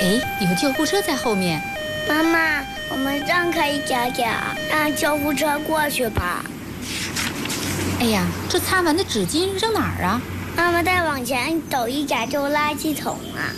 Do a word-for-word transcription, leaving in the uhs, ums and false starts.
哎，有救护车在后面。 妈妈，我们让开一点点，让救护车过去吧。 哎呀，这擦完的纸巾扔哪儿啊？ 妈妈再往前走一点就垃圾桶了。